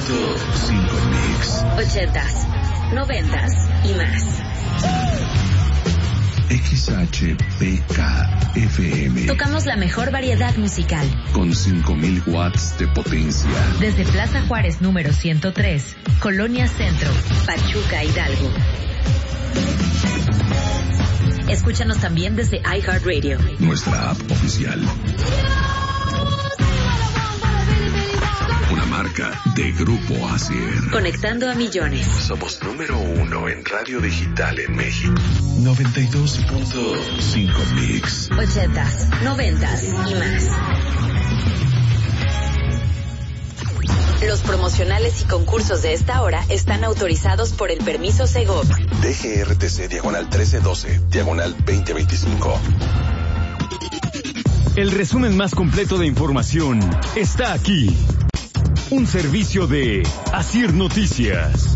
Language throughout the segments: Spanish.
Mix. 80s, 90s y más. XHPK-FM. Tocamos la mejor variedad musical. Con 5,000 watts de potencia. Desde Plaza Juárez número 103, Colonia Centro, Pachuca, Hidalgo. Escúchanos también desde iHeartRadio. Nuestra app oficial. Una marca de Grupo Asier. Conectando a millones. Somos número 1 en radio digital en México. 92.5 Mix. 80s, 90s y más. Los promocionales y concursos de esta hora están autorizados por el permiso Segov. DGRTC /1312 /2025. El resumen más completo de información está aquí. Un servicio de Asier Noticias.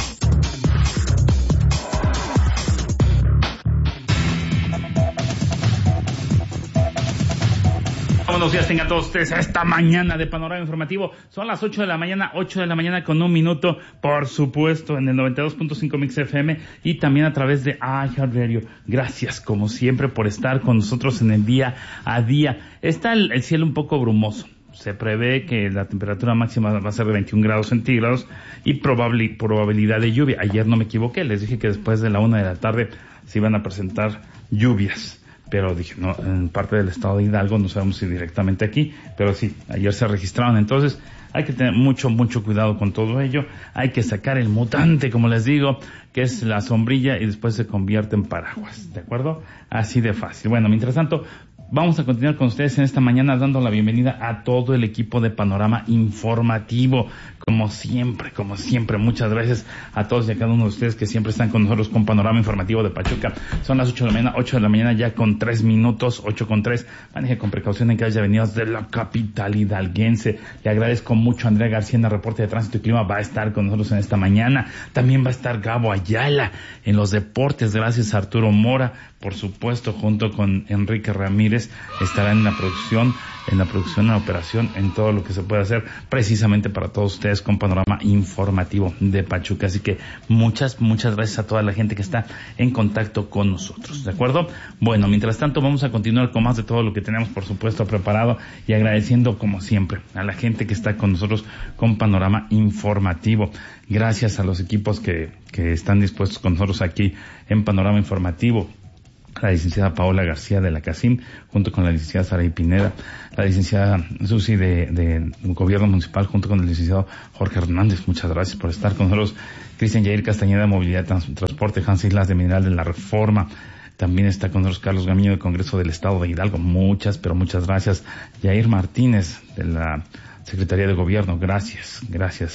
Buenos días, tengan todos ustedes esta mañana de Panorama Informativo. Son las 8 de la mañana con 1 minuto, por supuesto, en el 92.5 Mix FM y también a través de iHeartRadio. Gracias, como siempre, por estar con nosotros en el día a día. Está el cielo un poco brumoso. Se prevé que la temperatura máxima va a ser de 21 grados centígrados y probabilidad de lluvia. Ayer no me equivoqué, les dije que después de la 1 de la tarde se iban a presentar lluvias. Pero dije, no, en parte del estado de Hidalgo, no sabemos si directamente aquí, pero sí, ayer se registraron. Entonces, hay que tener mucho cuidado con todo ello. Hay que sacar el mutante, como les digo, que es la sombrilla y después se convierte en paraguas, ¿de acuerdo? Así de fácil. Bueno, mientras tanto, vamos a continuar con ustedes en esta mañana dando la bienvenida a todo el equipo de Panorama Informativo. Como siempre, muchas gracias a todos y a cada uno de ustedes que siempre están con nosotros con Panorama Informativo de Pachuca. Son las 8 de la mañana ya con 3 minutos, 8:03. Maneje con precaución en calles y avenidas de la capital hidalguense. Le agradezco mucho a Andrea García en el reporte de tránsito y clima. Va a estar con nosotros en esta mañana. También va a estar Gabo Ayala en los deportes. Gracias a Arturo Mora, por supuesto, junto con Enrique Ramírez. Estará en la producción, en la operación, en todo lo que se puede hacer precisamente para todos ustedes con Panorama Informativo de Pachuca. Así que muchas gracias a toda la gente que está en contacto con nosotros, ¿de acuerdo? Bueno, mientras tanto vamos a continuar con más de todo lo que tenemos, por supuesto, preparado, y agradeciendo como siempre a la gente que está con nosotros con Panorama Informativo. Gracias a los equipos que están dispuestos con nosotros aquí en Panorama Informativo. La licenciada Paola García de la CACIM, junto con la licenciada Saraí Pineda, la licenciada Susi de Gobierno Municipal, junto con el licenciado Jorge Hernández. Muchas gracias por estar con nosotros. Cristian Yair Castañeda de Movilidad y Transporte, Hans Islas de Mineral de la Reforma. También está con nosotros Carlos Gamiño del Congreso del Estado de Hidalgo. Muchas gracias. Yair Martínez de la Secretaría de Gobierno. Gracias.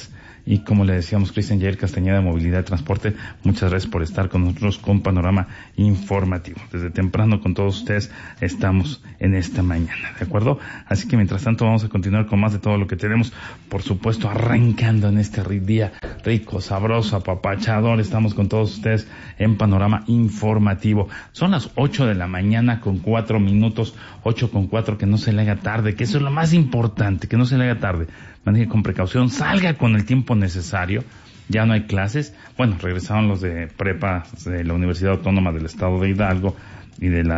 Y como le decíamos, Cristian Yair Castañeda de Movilidad y Transporte, muchas gracias por estar con nosotros con Panorama Informativo. Desde temprano con todos ustedes estamos en esta mañana, ¿de acuerdo? Así que mientras tanto vamos a continuar con más de todo lo que tenemos, por supuesto, arrancando en este día rico, sabroso, apapachador. Estamos con todos ustedes en Panorama Informativo. Son las 8 de la mañana con 4 minutos, 8:04, que no se le haga tarde, que eso es lo más importante, que no se le haga tarde. Maneje con precaución, salga con el tiempo necesario. Ya no hay clases. Bueno, regresaron los de prepa de la Universidad Autónoma del Estado de Hidalgo y de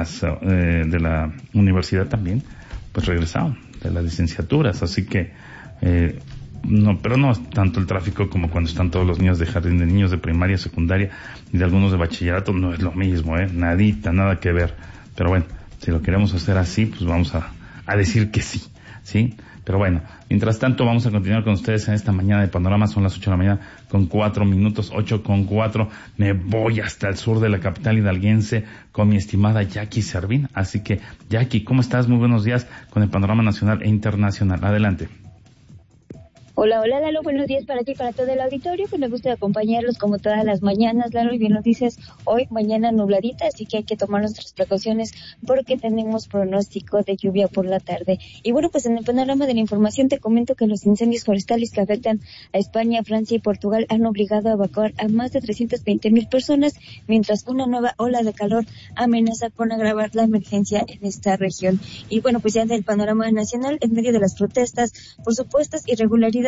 la universidad también, pues regresaron de las licenciaturas. Así que pero no es tanto el tráfico como cuando están todos los niños de jardín de niños, de primaria, secundaria y de algunos de bachillerato. No es lo mismo, nada que ver. Pero bueno, si lo queremos hacer así, pues vamos a decir que sí, ¿sí? Pero bueno, mientras tanto vamos a continuar con ustedes en esta mañana de Panorama. Son las 8 de la mañana con 4 minutos, 8:04. Me voy hasta el sur de la capital hidalguense con mi estimada Jackie Servín. Así que, Jackie, ¿cómo estás? Muy buenos días con el panorama nacional e internacional. Adelante. Hola, Lalo, buenos días para ti y para todo el auditorio, pues me gusta acompañarlos como todas las mañanas, Lalo, y bien lo dices, hoy mañana nubladita, así que hay que tomar nuestras precauciones porque tenemos pronóstico de lluvia por la tarde. Y bueno, pues en el panorama de la información te comento que los incendios forestales que afectan a España, Francia y Portugal han obligado a evacuar a más de 320,000 personas, mientras una nueva ola de calor amenaza con agravar la emergencia en esta región. Y bueno, pues ya en el panorama nacional, en medio de las protestas por supuestas irregularidades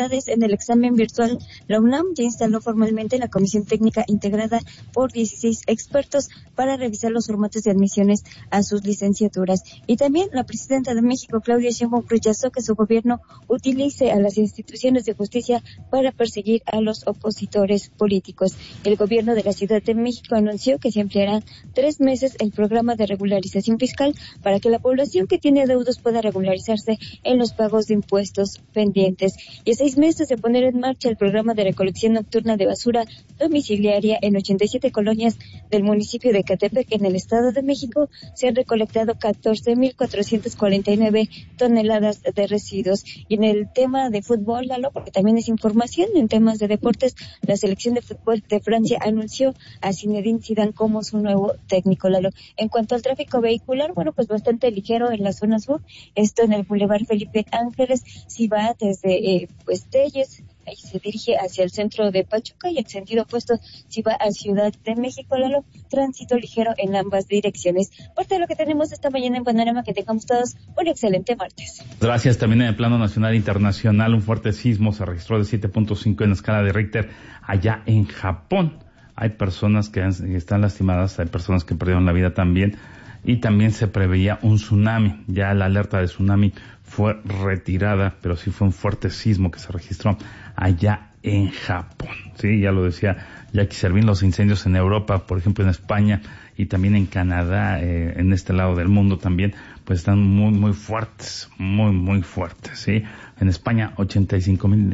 novedades en el examen virtual. La UNAM ya instaló formalmente la comisión técnica integrada por 16 expertos para revisar los formatos de admisiones a sus licenciaturas. Y también la presidenta de México, Claudia Sheinbaum, rechazó que su gobierno utilice a las instituciones de justicia para perseguir a los opositores políticos. El gobierno de la Ciudad de México anunció que se ampliará 3 meses el programa de regularización fiscal para que la población que tiene deudos pueda regularizarse en los pagos de impuestos pendientes. Y a 6 meses de poner en marcha el programa de recolección nocturna de basura domiciliaria en 87 colonias del municipio de Ecatepec, en el Estado de México, se han recolectado 14,449 toneladas de residuos. Y en el tema de fútbol, Lalo, porque también es información en temas de deportes, la selección de fútbol de Francia anunció a Zinedine Zidane como su nuevo técnico, Lalo. En cuanto al tráfico vehicular, bueno, pues bastante ligero en la zona sur, esto en el Boulevard Felipe Ángeles, si va desde Telles, ahí se dirige hacia el centro de Pachuca, y el sentido opuesto si va a Ciudad de México, Lalo, tránsito ligero en ambas direcciones. Parte de lo que tenemos esta mañana en Panorama, que tengamos todos un excelente martes. Gracias. También en el plano nacional e internacional, un fuerte sismo se registró de 7.5 en la escala de Richter allá en Japón. Hay personas que están lastimadas, hay personas que perdieron la vida también, y también se preveía un tsunami. Ya la alerta de tsunami fue retirada, pero sí fue un fuerte sismo que se registró allá en Japón. Sí, ya lo decía Jackie Servín, los incendios en Europa, por ejemplo en España y también en Canadá, en este lado del mundo también, pues están muy fuertes, muy fuertes, sí. En España 85,000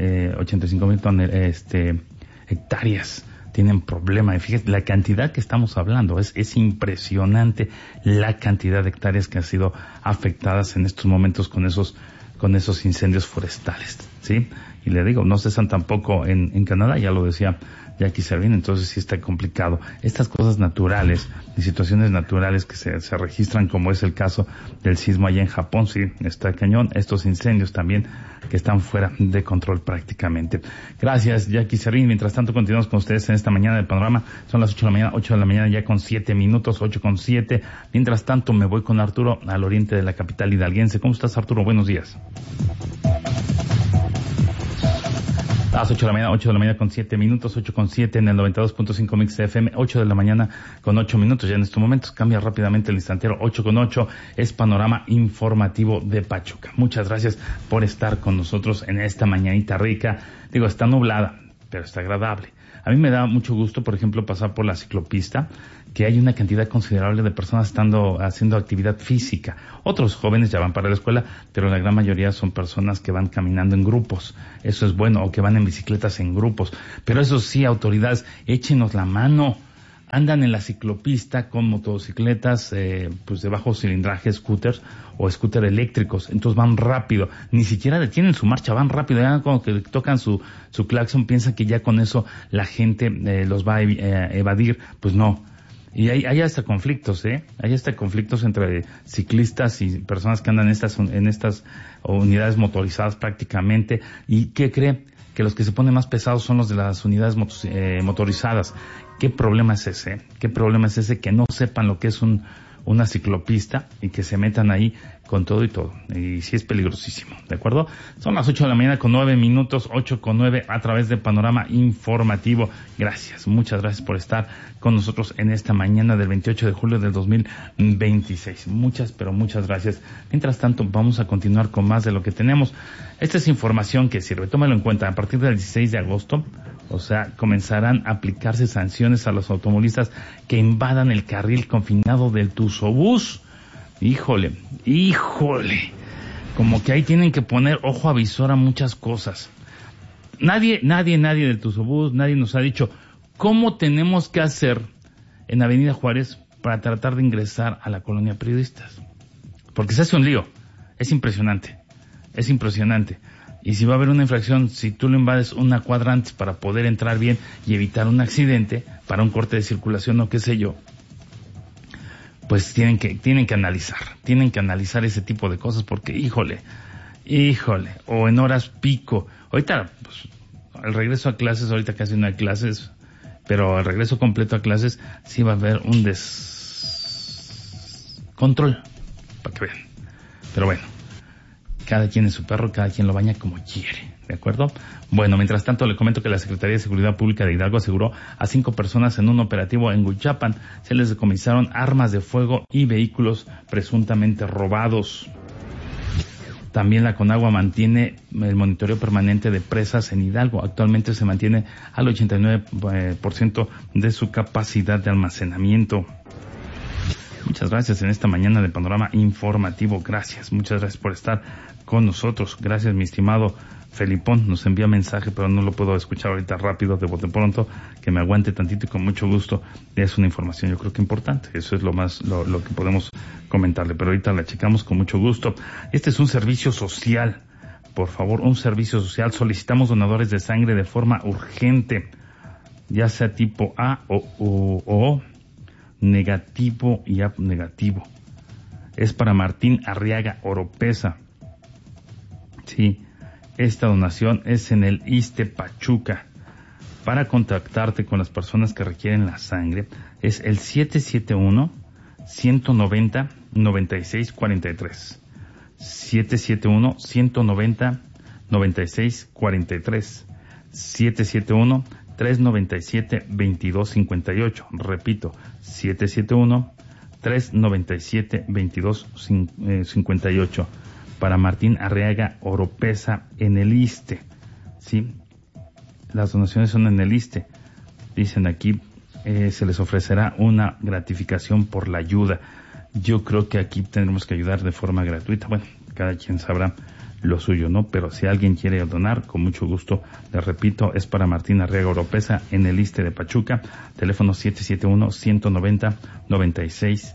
hectáreas tienen problema. Y fíjate la cantidad que estamos hablando, es impresionante la cantidad de hectáreas que han sido afectadas en estos momentos con esos incendios forestales, ¿sí? Y le digo, no cesan tampoco en Canadá, ya lo decía Jackie Servín, entonces sí está complicado. Estas cosas naturales y situaciones naturales que se registran, como es el caso del sismo allá en Japón, sí, está cañón. Estos incendios también que están fuera de control prácticamente. Gracias, Jackie Servín. Mientras tanto, continuamos con ustedes en esta mañana del Panorama. Son las 8 de la mañana ya con 7 minutos, 8:07. Mientras tanto, me voy con Arturo al oriente de la capital hidalguense. ¿Cómo estás, Arturo? Buenos días. A las 8 de la mañana con 7 minutos, 8:07 en el 92.5 Mix FM, 8 de la mañana con 8 minutos. Ya en estos momentos cambia rápidamente el instantero, 8:08, es Panorama Informativo de Pachuca. Muchas gracias por estar con nosotros en esta mañanita rica. Digo, está nublada, pero está agradable. A mí me da mucho gusto, por ejemplo, pasar por la ciclopista, que hay una cantidad considerable de personas haciendo actividad física. Otros jóvenes ya van para la escuela, pero la gran mayoría son personas que van caminando en grupos. Eso es bueno, o que van en bicicletas en grupos. Pero eso sí, autoridades, échenos la mano. Andan en la ciclopista con motocicletas, pues de bajo cilindraje, scooters o scooter eléctricos. Entonces van rápido, ni siquiera detienen su marcha, van rápido. Ya cuando que tocan su claxon, piensan que ya con eso la gente los va a evadir. Pues no. Y hay hasta conflictos, hay hasta conflictos entre ciclistas y personas que andan en estas unidades motorizadas prácticamente. ¿Y qué cree? Que los que se ponen más pesados son los de las unidades motorizadas. ¿Qué problema es ese? ¿Qué problema es ese? Que no sepan lo que es una ciclopista y que se metan ahí con todo y todo. Y sí es peligrosísimo, ¿de acuerdo? Son las 8 de la mañana con 9 minutos, 8:09 a través de Panorama Informativo. Gracias, muchas gracias por estar con nosotros en esta mañana del 28 de julio del 2026. Muchas, pero muchas gracias. Mientras tanto, vamos a continuar con más de lo que tenemos. Esta es información que sirve, tómalo en cuenta. A partir del 16 de agosto, o sea, comenzarán a aplicarse sanciones a los automovilistas que invadan el carril confinado del Tuzobús. Híjole, como que ahí tienen que poner ojo avisor a muchas cosas. Nadie del Tuzobús, nadie nos ha dicho cómo tenemos que hacer en Avenida Juárez para tratar de ingresar a la colonia Periodistas. Porque se hace un lío, es impresionante. Y si va a haber una infracción, si tú lo invades una cuadra antes para poder entrar bien y evitar un accidente, para un corte de circulación o qué sé yo, pues tienen que analizar ese tipo de cosas, porque híjole, o en horas pico. Ahorita, pues, el regreso a clases, ahorita casi no hay clases, pero el regreso completo a clases sí va a haber un descontrol, para que vean. Pero bueno, cada quien es su perro, cada quien lo baña como quiere, ¿De acuerdo? Bueno, mientras tanto le comento que la Secretaría de Seguridad Pública de Hidalgo aseguró a 5 personas en un operativo en Huichapan. Se les decomisaron armas de fuego y vehículos presuntamente robados. También la Conagua mantiene el monitoreo permanente de presas en Hidalgo. Actualmente se mantiene al 89% de su capacidad de almacenamiento. Muchas gracias en esta mañana de Panorama Informativo. Gracias, muchas gracias por estar con nosotros. Gracias, mi estimado Felipón. Nos envía mensaje, pero no lo puedo escuchar ahorita rápido, de bote pronto. Que me aguante tantito y con mucho gusto. Es una información yo creo que importante. Eso es lo que podemos comentarle. Pero ahorita la checamos con mucho gusto. Este es un servicio social. Por favor, un servicio social. Solicitamos donadores de sangre de forma urgente. Ya sea tipo A o negativo y A negativo. Es para Martín Arriaga Oropesa. Sí, esta donación es en el ISSSTE Pachuca. Para contactarte con las personas que requieren la sangre es el 771-190-9643. 771-190-9643. 771-397-2258. Repito, 771-397-2258. Para Martín Arriaga Oropesa en el ISSSTE. ¿Sí? Las donaciones son en el ISSSTE. Dicen aquí, se les ofrecerá una gratificación por la ayuda. Yo creo que aquí tendremos que ayudar de forma gratuita. Bueno, cada quien sabrá lo suyo, ¿no? Pero si alguien quiere donar, con mucho gusto, les repito, es para Martín Arriaga Oropesa en el ISSSTE de Pachuca. Teléfono 771-190-9643.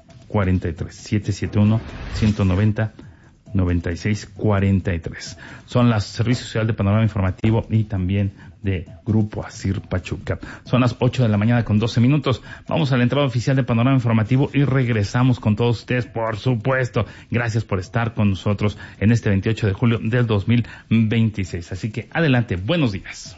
771-190-9643. Son las Servicios Social de Panorama Informativo y también de Grupo Asir Pachuca. Son las 8 de la mañana con 12 minutos. Vamos a la entrada oficial de Panorama Informativo y regresamos con todos ustedes, por supuesto. Gracias por estar con nosotros en este 28 de julio del 2026. Así que adelante, buenos días.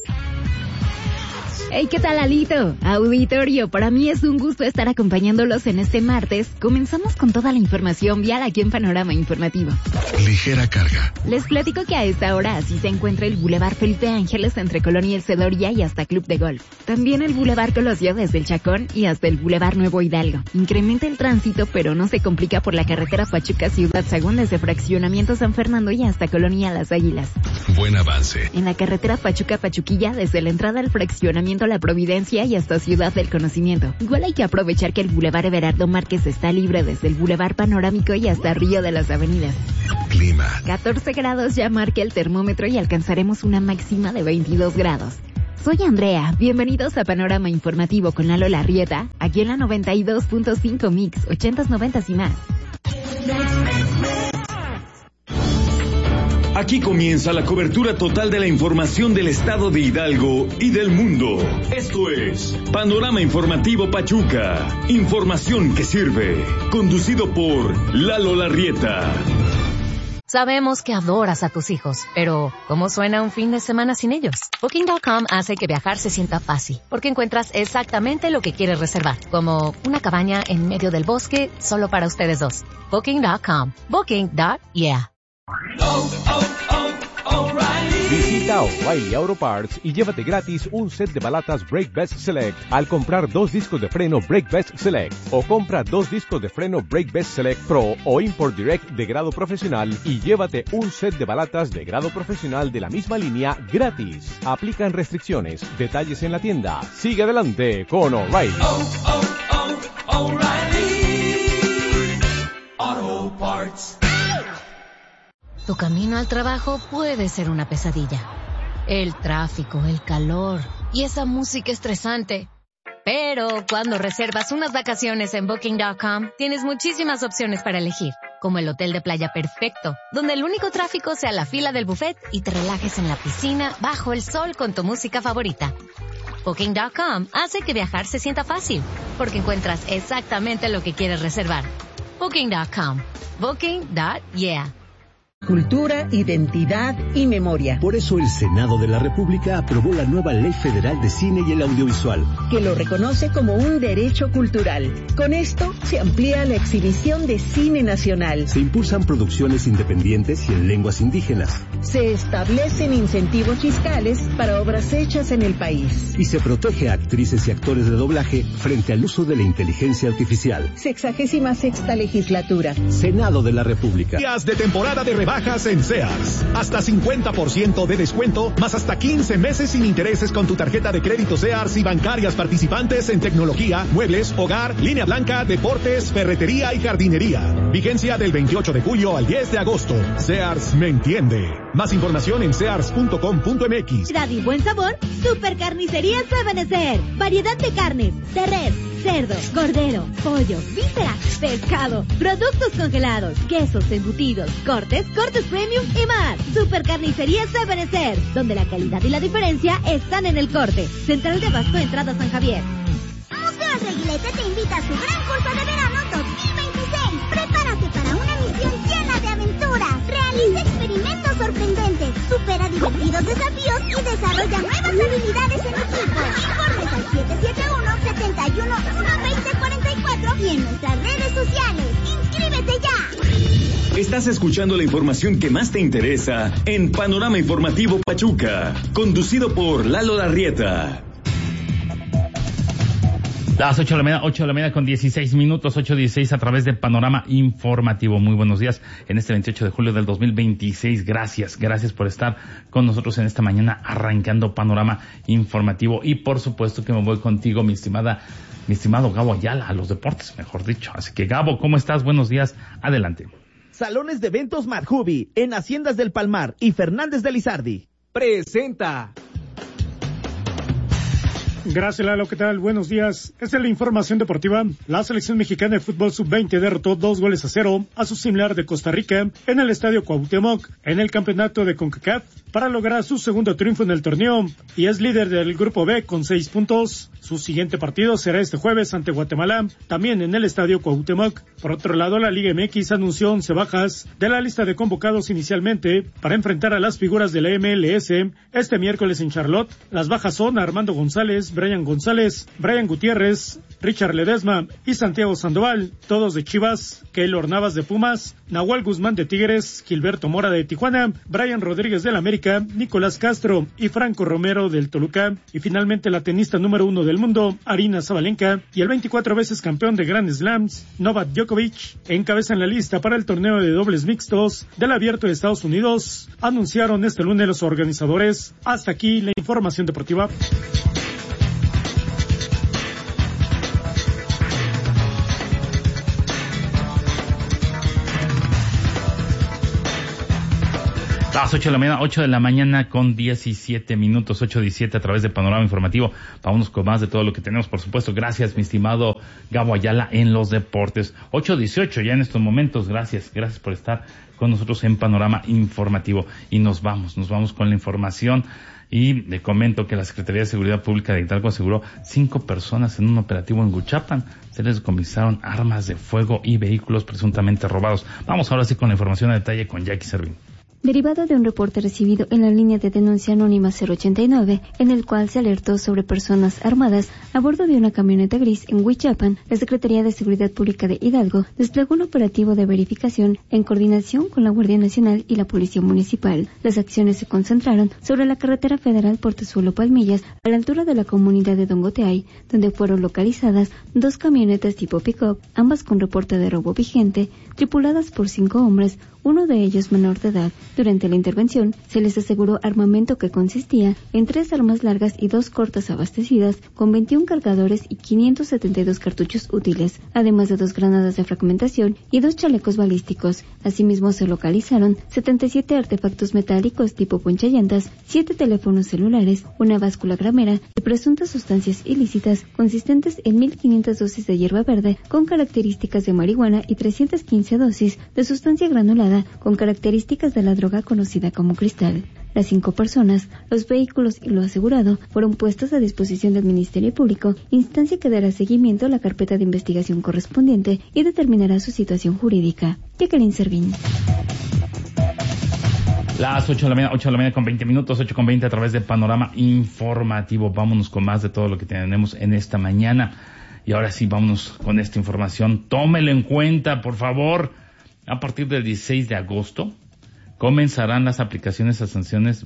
Hey, ¿qué tal, Alito? Auditorio, para mí es un gusto estar acompañándolos en este martes. Comenzamos con toda la información vial aquí en Panorama Informativo. Ligera carga. Les platico que a esta hora así se encuentra el Boulevard Felipe Ángeles entre Colonia El Cedoria y hasta Club de Golf. También el Boulevard Colosio desde el Chacón y hasta el Boulevard Nuevo Hidalgo. Incrementa el tránsito, pero no se complica por la carretera Pachuca Ciudad Sagún desde Fraccionamiento San Fernando y hasta Colonia Las Águilas. Buen avance. En la carretera Pachuca-Pachuquilla desde la entrada al fraccionamiento La Providencia y hasta Ciudad del Conocimiento. Igual hay que aprovechar que el Boulevard Everardo Márquez está libre desde el Boulevard Panorámico y hasta Río de las Avenidas. Clima. 14 grados ya marca el termómetro y alcanzaremos una máxima de 22 grados. Soy Andrea, bienvenidos a Panorama Informativo con Lalo Larrieta, aquí en la 92.5 Mix, 80s, 90s y más. Aquí comienza la cobertura total de la información del estado de Hidalgo y del mundo. Esto es Panorama Informativo Pachuca. Información que sirve. Conducido por Lalo Larrieta. Sabemos que adoras a tus hijos, pero ¿cómo suena un fin de semana sin ellos? Booking.com hace que viajar se sienta fácil, porque encuentras exactamente lo que quieres reservar, como una cabaña en medio del bosque solo para ustedes dos. Booking.com. Booking.yeah. Visita O'Reilly Auto Parts y llévate gratis un set de balatas Brake Best Select al comprar 2 discos de freno Brake Best Select, o compra 2 discos de freno Brake Best Select Pro o Import Direct de grado profesional y llévate un set de balatas de grado profesional de la misma línea gratis. Aplican restricciones. Detalles en la tienda. Sigue adelante con O'Reilly. O'Reilly Auto Parts. Tu camino al trabajo puede ser una pesadilla. El tráfico, el calor y esa música estresante. Pero cuando reservas unas vacaciones en Booking.com, tienes muchísimas opciones para elegir, como el hotel de playa perfecto, donde el único tráfico sea la fila del buffet y te relajes en la piscina bajo el sol con tu música favorita. Booking.com hace que viajar se sienta fácil, porque encuentras exactamente lo que quieres reservar. Booking.com. Booking.yeah. cultura, identidad y memoria. Por eso el Senado de la República aprobó la nueva Ley Federal de Cine y el Audiovisual, que lo reconoce como un derecho cultural. Con esto se amplía la exhibición de cine nacional. Se impulsan producciones independientes y en lenguas indígenas. Se establecen incentivos fiscales para obras hechas en el país. Y se protege a actrices y actores de doblaje frente al uso de la inteligencia artificial. 66ª legislatura. Senado de la República. Días de temporada de rebajas en Sears. Hasta 50% de descuento, más hasta 15 meses sin intereses con tu tarjeta de crédito Sears y bancarias participantes en tecnología, muebles, hogar, línea blanca, deportes, ferretería y jardinería. Vigencia del 28 de julio al 10 de agosto. Sears me entiende. Más información en sears.com.mx. Y buen sabor, Super Carnicerías Ebenezer. Variedad de carnes, de res, cerdo, cordero, pollo, vísceras, pescado, productos congelados, quesos, embutidos, cortes premium y más. Super Carnicerías Ebenezer, donde la calidad y la diferencia están en el corte. Central de Abasto, entrada San Javier. Museo El Reguilete te invita a su gran curso de verano 2026. Prepárate para una misión llena de aventuras. Realiza experimentos sorprendentes, supera divertidos desafíos y desarrolla nuevas habilidades en equipo. Informes al 771-71-12044 y en nuestras redes sociales. ¡Inscríbete ya! Estás escuchando la información que más te interesa en Panorama Informativo Pachuca, conducido por Lalo Larrieta. Las 8 de la mañana con 16 minutos, 8:16 a través de Panorama Informativo. Muy buenos días en este 28 de julio del 2026. Gracias por estar con nosotros en esta mañana arrancando Panorama Informativo. Y por supuesto que me voy contigo, mi estimado Gabo Ayala, a los deportes, mejor dicho. Así que Gabo, ¿cómo estás? Buenos días, adelante. Salones de eventos Madhubi en Haciendas del Palmar y Fernández de Lizardi. Presenta. Gracias, Lalo. ¿Qué tal? Buenos días. Esta es la información deportiva. La selección mexicana de fútbol sub-20 derrotó 2-0 a su similar de Costa Rica en el Estadio Cuauhtémoc en el campeonato de CONCACAF para lograr su segundo triunfo en el torneo y es líder del Grupo B con 6 puntos. Su siguiente partido será este jueves ante Guatemala, también en el Estadio Cuauhtémoc. Por otro lado, la Liga MX anunció 11 bajas de la lista de convocados inicialmente para enfrentar a las figuras de la MLS este miércoles en Charlotte. Las bajas son Armando González, Brian González, Brian Gutiérrez, Richard Ledesma y Santiago Sandoval, todos de Chivas, Keylor Navas de Pumas, Nahuel Guzmán de Tigres, Gilberto Mora de Tijuana, Brian Rodríguez del América, Nicolás Castro y Franco Romero del Toluca, y finalmente la tenista número 1 del mundo, Aryna Sabalenka, y el 24 veces campeón de Grand Slams, Novak Djokovic, encabezan la lista para el torneo de dobles mixtos del Abierto de Estados Unidos, anunciaron este lunes los organizadores. Hasta aquí la información deportiva. Las 8 de la mañana con 17 minutos, 8:17 a través de Panorama Informativo. Vámonos con más de todo lo que tenemos, por supuesto. Gracias, mi estimado Gabo Ayala en los deportes. 8:18 ya en estos momentos. Gracias por estar con nosotros en Panorama Informativo. Y nos vamos con la información. Y le comento que la Secretaría de Seguridad Pública de Hidalgo aseguró 5 personas en un operativo en Huichapan. Se les decomisaron armas de fuego y vehículos presuntamente robados. Vamos ahora sí con la información a detalle con Jackie Servín. Derivado de un reporte recibido en la línea de denuncia anónima 089, en el cual se alertó sobre personas armadas a bordo de una camioneta gris en Huichapan, la Secretaría de Seguridad Pública de Hidalgo desplegó un operativo de verificación en coordinación con la Guardia Nacional y la Policía Municipal. Las acciones se concentraron sobre la carretera federal Portezuelo-Palmillas, a la altura de la comunidad de Dongoteay, donde fueron localizadas 2 camionetas tipo pick-up, ambas con reporte de robo vigente, tripuladas por 5 hombres, uno de ellos menor de edad. Durante la intervención, se les aseguró armamento que consistía en 3 armas largas y 2 cortas abastecidas, con 21 cargadores y 572 cartuchos útiles, además de 2 granadas de fragmentación y 2 chalecos balísticos. Asimismo, se localizaron 77 artefactos metálicos tipo ponchallantas, 7 teléfonos celulares, una báscula gramera y presuntas sustancias ilícitas consistentes en 1.500 dosis de hierba verde con características de marihuana y 315 dosis de sustancia granulada con características de la droga conocida como cristal. Las 5 personas, los vehículos y lo asegurado fueron puestos a disposición del Ministerio Público, instancia que dará seguimiento a la carpeta de investigación correspondiente y determinará su situación jurídica. Jacqueline Servín. Las 8 de la mañana con 20 minutos, 8:20 a través de Panorama Informativo. Vámonos con más de todo lo que tenemos en esta mañana. Y ahora sí, vámonos con esta información. Tómelo en cuenta, por favor. A partir del 16 de agosto comenzarán las aplicaciones de sanciones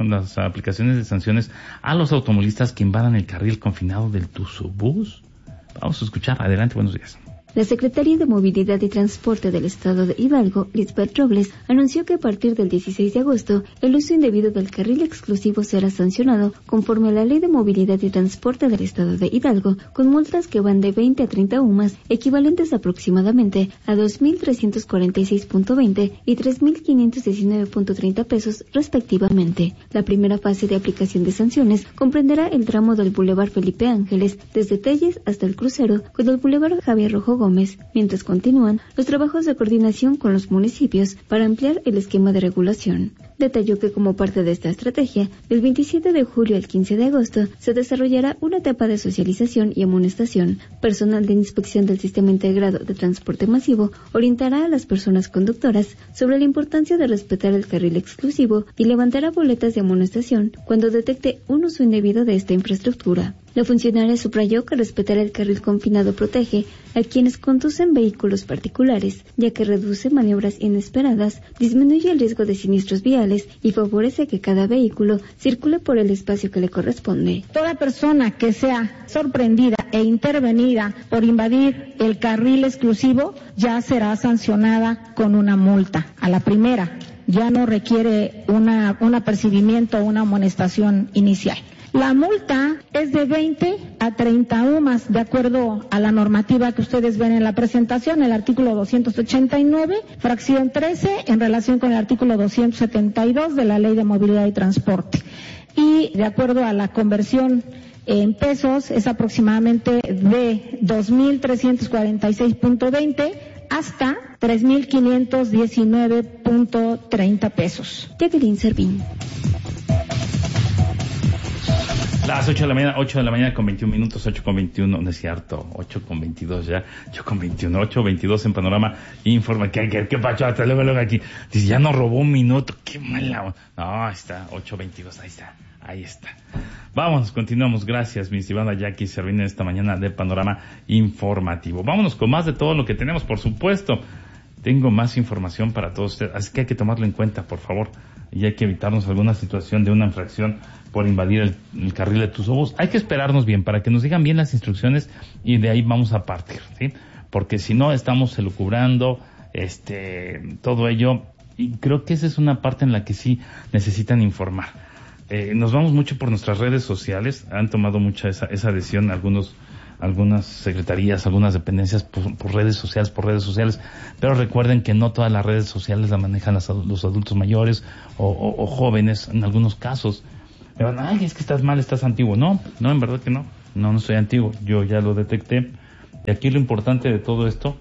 a los automovilistas que invadan el carril confinado del Tuzobús. Vamos a escuchar. Adelante, buenos días. La Secretaría de Movilidad y Transporte del Estado de Hidalgo, Lisbeth Robles, anunció que a partir del 16 de agosto, el uso indebido del carril exclusivo será sancionado conforme a la Ley de Movilidad y Transporte del Estado de Hidalgo, con multas que van de 20 a 30 UMAS, equivalentes aproximadamente a 2.346.20 y 3.519.30 pesos, respectivamente. La primera fase de aplicación de sanciones comprenderá el tramo del Boulevard Felipe Ángeles, desde Telles hasta el crucero, con el Boulevard Javier Rojo Gómez, mientras continúan los trabajos de coordinación con los municipios para ampliar el esquema de regulación. Detalló que como parte de esta estrategia, del 27 de julio al 15 de agosto se desarrollará una etapa de socialización y amonestación. Personal de inspección del Sistema Integrado de Transporte Masivo orientará a las personas conductoras sobre la importancia de respetar el carril exclusivo y levantará boletas de amonestación cuando detecte un uso indebido de esta infraestructura. La funcionaria subrayó que respetar el carril confinado protege a quienes conducen vehículos particulares, ya que reduce maniobras inesperadas, disminuye el riesgo de siniestros viales y favorece que cada vehículo circule por el espacio que le corresponde. Toda persona que sea sorprendida e intervenida por invadir el carril exclusivo ya será sancionada con una multa. A la primera, ya no requiere un apercibimiento o una amonestación inicial. La multa es de 20 a 30 UMAS, de acuerdo a la normativa que ustedes ven en la presentación, el artículo 289, fracción 13, en relación con el artículo 272 de la Ley de Movilidad y Transporte. Y de acuerdo a la conversión en pesos, es aproximadamente de 2.346.20 hasta 3.519.30 pesos. Jacqueline Servín. Las 8 de la mañana con 21 minutos, 8:21, no es cierto, 8:22 ya, 8:21, 8:22 en Panorama Informa. ¿Qué pacho? Hasta luego aquí. Dice, ya nos robó un minuto, qué mala. No, ahí está, 8:22, ahí está. Vámonos, continuamos. Gracias, mi estimada Jackie Servín, esta mañana de Panorama Informativo. Vámonos con más de todo lo que tenemos, por supuesto. Tengo más información para todos ustedes, así que hay que tomarlo en cuenta, por favor. Y hay que evitarnos alguna situación de una infracción por invadir el carril de Tuzobús. Hay que esperarnos bien para que nos digan bien las instrucciones y de ahí vamos a partir, ¿sí? Porque si no estamos elucubrando todo ello, y creo que esa es una parte en la que sí necesitan informar. Nos vamos mucho por nuestras redes sociales, han tomado mucha esa adhesión algunas secretarías, algunas dependencias por redes sociales, pero recuerden que no todas las redes sociales las manejan los adultos mayores o jóvenes en algunos casos. Me van, ay, es que estás mal, estás antiguo. No, en verdad que no estoy antiguo, yo ya lo detecté. Y aquí lo importante de todo esto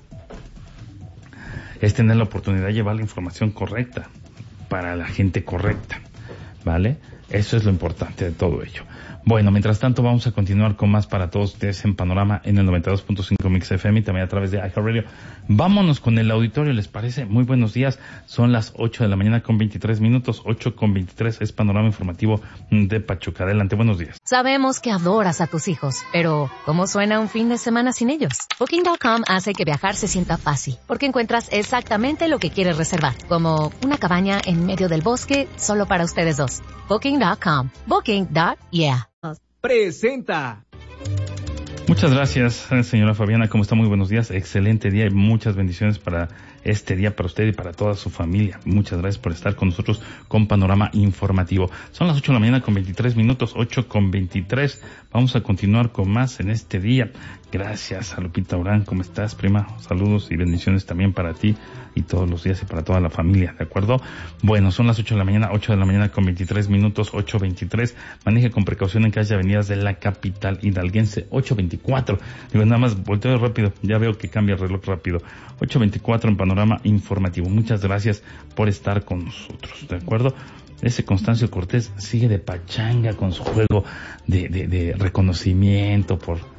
es tener la oportunidad de llevar la información correcta para la gente correcta, ¿vale? Eso es lo importante de todo ello. Bueno, mientras tanto vamos a continuar con más para todos ustedes en Panorama en el 92.5 Mix FM y también a través de iHeartRadio. Vámonos con el auditorio, ¿les parece? Muy buenos días. Son las 8 de la mañana con 23 minutos. 8:23 es Panorama Informativo de Pachuca. Adelante, buenos días. Sabemos que adoras a tus hijos, pero ¿cómo suena un fin de semana sin ellos? Booking.com hace que viajar se sienta fácil, porque encuentras exactamente lo que quieres reservar, como una cabaña en medio del bosque solo para ustedes dos. Booking.com. Booking.yeah. Presenta. Muchas gracias, señora Fabiana. ¿Cómo está? Muy buenos días. Excelente día y muchas bendiciones para este día, para usted y para toda su familia. Muchas gracias por estar con nosotros con Panorama Informativo. Son las 8 de la mañana con 23 minutos, 8:23. Vamos a continuar con más en este día. Gracias a Lupita Urán. ¿Cómo estás, prima? Saludos y bendiciones también para ti y todos los días y para toda la familia, ¿de acuerdo? Bueno, son las 8 de la mañana con 23 minutos, 8:23. Maneje con precaución en calles y avenidas de la capital hidalguense. 8:24. Digo, nada más volteo rápido, ya veo que cambia el reloj rápido. 8:24 en Panorama Informativo. Muchas gracias por estar con nosotros, ¿de acuerdo? Ese Constancio Cortés sigue de pachanga con su juego de reconocimiento por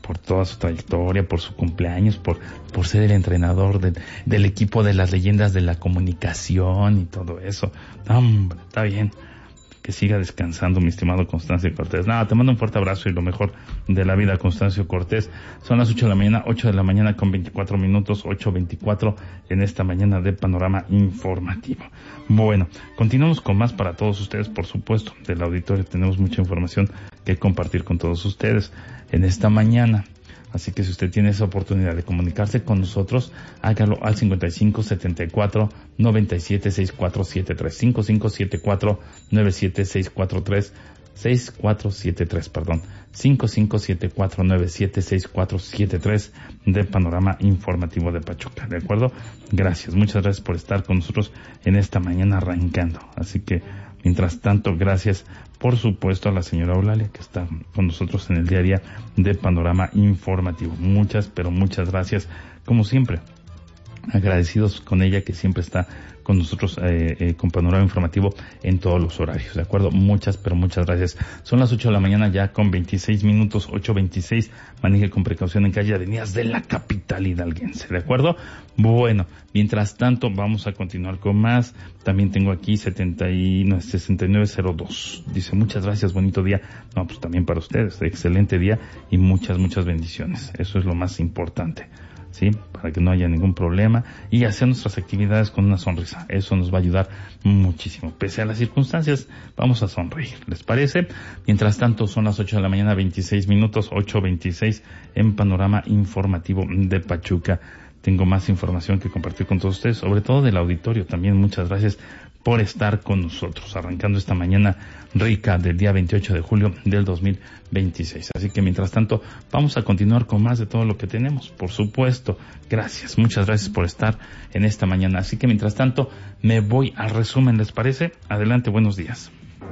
por toda su trayectoria, por su cumpleaños, por ser el entrenador del equipo de las leyendas de la comunicación y todo eso. Hombre, está bien. Que siga descansando, mi estimado Constancio Cortés. Nada, te mando un fuerte abrazo y lo mejor de la vida, Constancio Cortés. Son las 8 de la mañana, 8 de la mañana con 24 minutos, 8:24 en esta mañana de Panorama Informativo. Bueno, continuamos con más para todos ustedes, por supuesto. Del auditorio tenemos mucha información que compartir con todos ustedes en esta mañana. Así que si usted tiene esa oportunidad de comunicarse con nosotros, hágalo al 5574-976473, 5574-976473, de Panorama Informativo de Pachuca, ¿de acuerdo? Gracias, muchas gracias por estar con nosotros en esta mañana arrancando. Así que, mientras tanto, gracias, por supuesto, a la señora Eulalia, que está con nosotros en el día a día de Panorama Informativo. Muchas, pero muchas gracias, como siempre. Agradecidos con ella, que siempre está con nosotros con Panorama Informativo en todos los horarios, ¿de acuerdo? Muchas, pero muchas gracias. Son las 8 de la mañana ya con 26 minutos, 8:26. Maneje con precaución en calle Avenidas de la capital hidalguense, ¿de acuerdo? Bueno, mientras tanto vamos a continuar con más. También tengo aquí 6902. Dice, muchas gracias, bonito día. No, pues también para ustedes, excelente día y muchas, muchas bendiciones. Eso es lo más importante, ¿sí? Para que no haya ningún problema y hacer nuestras actividades con una sonrisa. Eso nos va a ayudar muchísimo. Pese a las circunstancias, vamos a sonreír. ¿Les parece? Mientras tanto, son las 8 de la mañana, 26 minutos, 8:26 en Panorama Informativo de Pachuca. Tengo más información que compartir con todos ustedes, sobre todo del auditorio. También muchas gracias por estar con nosotros, arrancando esta mañana rica del día 28 de julio del 2026. Así que mientras tanto, vamos a continuar con más de todo lo que tenemos, por supuesto. Gracias, muchas gracias por estar en esta mañana. Así que mientras tanto, me voy al resumen, ¿les parece? Adelante, buenos días.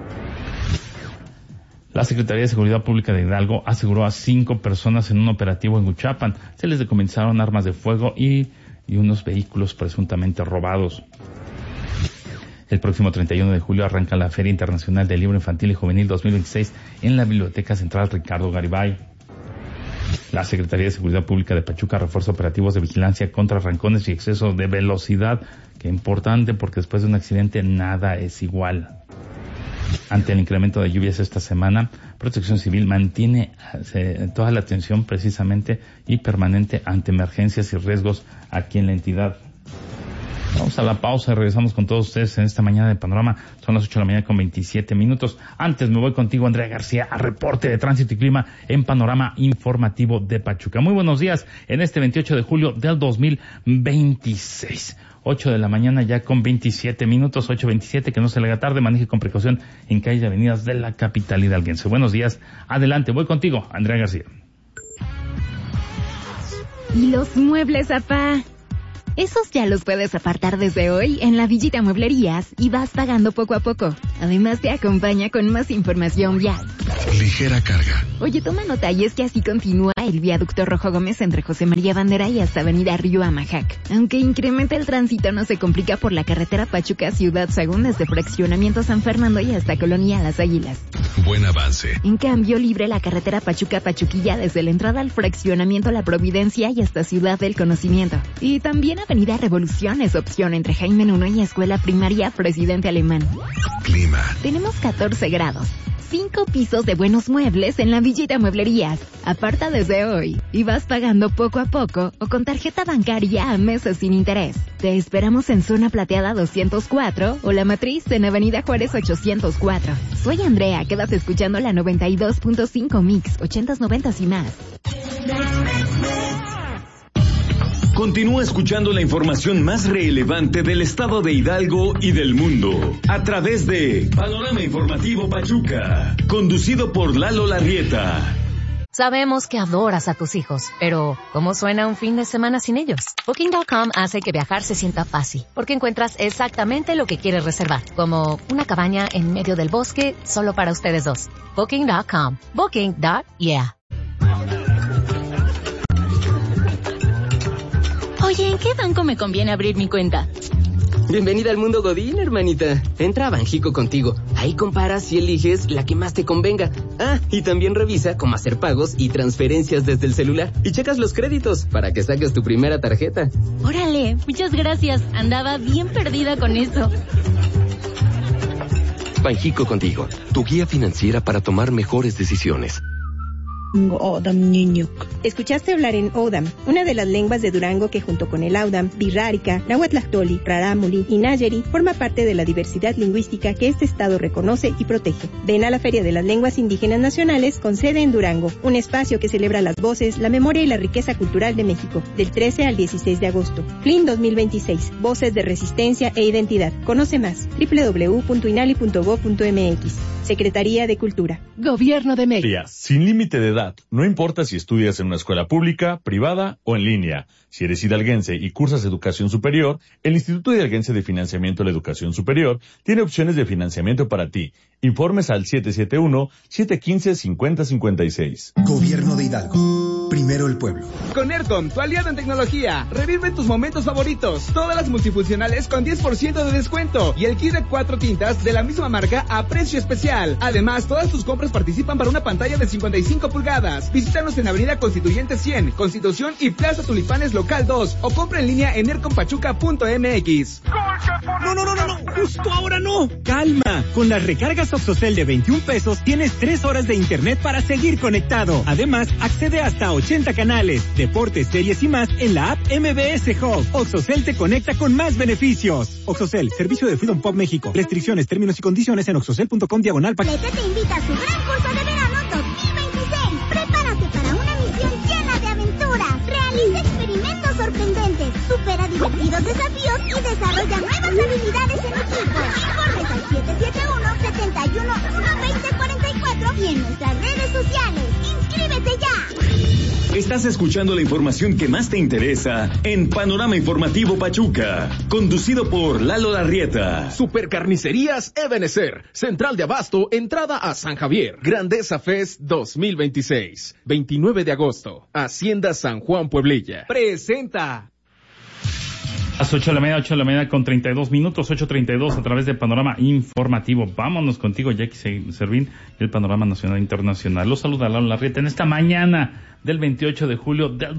La Secretaría de Seguridad Pública de Hidalgo aseguró a 5 personas en un operativo en Huichapan. Se les decomisaron armas de fuego y unos vehículos presuntamente robados. El próximo 31 de julio arranca la Feria Internacional del Libro Infantil y Juvenil 2026 en la Biblioteca Central Ricardo Garibay. La Secretaría de Seguridad Pública de Pachuca refuerza operativos de vigilancia contra arrancones y exceso de velocidad. Qué importante, porque después de un accidente nada es igual. Ante el incremento de lluvias esta semana, Protección Civil mantiene toda la atención precisamente y permanente ante emergencias y riesgos aquí en la entidad. Vamos a la pausa y regresamos con todos ustedes en esta mañana de Panorama. Son las 8 de la mañana con 27 minutos. Antes me voy contigo, Andrea García, a reporte de tránsito y clima en Panorama Informativo de Pachuca. Muy buenos días en este 28 de julio del 2026. 8 de la mañana ya con 27 minutos, 8:27, que no se le haga tarde, maneje con precaución en calles y avenidas de la capital hidalguense. Buenos días, adelante, voy contigo, Andrea García. ¿Y los muebles, apá? Esos ya los puedes apartar desde hoy en la Villita Mueblerías y vas pagando poco a poco. Además te acompaña con más información vial. Ligera carga. Oye, toma nota, y es que así continúa el viaducto Rojo Gómez entre José María Bandera y hasta Avenida Río Amajac. Aunque incrementa el tránsito, no se complica por la carretera Pachuca Ciudad Sagún desde Fraccionamiento San Fernando y hasta Colonia Las Águilas. Buen avance. En cambio, libre la carretera Pachuca-Pachuquilla desde la entrada al Fraccionamiento La Providencia y hasta Ciudad del Conocimiento. Y también Avenida Revolución es opción entre Jaime Nuno y Escuela Primaria Presidente Alemán. Clima. Tenemos 14 grados. 5 pisos de buenos muebles en la Villita Mueblerías. Aparta desde hoy y vas pagando poco a poco o con tarjeta bancaria a meses sin interés. Te esperamos en Zona Plateada 204 o La Matriz en Avenida Juárez 804. Soy Andrea, quedas escuchando la 92.5 Mix, 80s, 90s y más. Continúa escuchando la información más relevante del estado de Hidalgo y del mundo a través de Panorama Informativo Pachuca, conducido por Lalo Larrieta. Sabemos que adoras a tus hijos, pero ¿cómo suena un fin de semana sin ellos? Booking.com hace que viajar se sienta fácil, porque encuentras exactamente lo que quieres reservar, como una cabaña en medio del bosque solo para ustedes dos. Booking.com. Booking.yeah. Oye, ¿en qué banco me conviene abrir mi cuenta? Bienvenida al mundo Godín, hermanita. Entra a Banjico contigo. Ahí comparas y eliges la que más te convenga. Ah, y también revisa cómo hacer pagos y transferencias desde el celular. Y checas los créditos para que saques tu primera tarjeta. Órale, muchas gracias. Andaba bien perdida con eso. Banjico contigo, tu guía financiera para tomar mejores decisiones. Odam Niñuc. Escuchaste hablar en Odam, una de las lenguas de Durango que junto con el Audam, Birrárica, Nahuatlactoli, Rarámuri y Nayeri forma parte de la diversidad lingüística que este estado reconoce y protege. Ven a la Feria de las Lenguas Indígenas Nacionales con sede en Durango, un espacio que celebra las voces, la memoria y la riqueza cultural de México, del 13 al 16 de agosto. FLIN 2026, Voces de Resistencia e Identidad. Conoce más, www.inali.gov.mx. Secretaría de Cultura. Gobierno de México. Sin límite de edad. No importa si estudias en una escuela pública, privada o en línea. Si eres hidalguense y cursas educación superior, el Instituto Hidalguense de Financiamiento de la Educación Superior tiene opciones de financiamiento para ti. Informes al 771-715-5056. Gobierno de Hidalgo. Primero el pueblo. Con Aircom, tu aliado en tecnología. Revive tus momentos favoritos. Todas las multifuncionales con 10% de descuento. Y el kit de 4 tintas de la misma marca a precio especial. Además, todas tus compras participan para una pantalla de 55 pulgadas. Visítanos en Avenida Constituyente 100, Constitución y Plaza Tulipanes Local 2. O compra en línea en aircompachuca.mx. No, justo ahora no. Calma, con las recargas Oxocel de 21 pesos tienes 3 horas de internet para seguir conectado. Además, accede hasta 80 canales, deportes, series y más en la app MBS Hub. Oxocel te conecta con más beneficios. Oxocel, servicio de Freedom Pop México. Restricciones, términos y condiciones en oxocel.com/. Lete te invita a su gran curso de verano 2026. Prepárate para una misión llena de aventuras. Realiza experimentos sorprendentes, supera divertidos desafíos y desarrolla nuevas habilidades en equipo. Informes al 771-71-12044 y en nuestras redes sociales. ¡Inscríbete ya! Estás escuchando la información que más te interesa en Panorama Informativo Pachuca, conducido por Lalo Larrieta. Supercarnicerías Ebenezer, Central de Abasto, entrada a San Javier. Grandeza Fest 2026, 29 de agosto, Hacienda San Juan Pueblilla. Presenta. A las 8 de la mañana con 32 minutos, 8:32 a través de Panorama Informativo. Vámonos contigo, Jackie Servín, el Panorama Nacional e Internacional. Los saluda Lalo Larrieta en esta mañana del 28 de julio del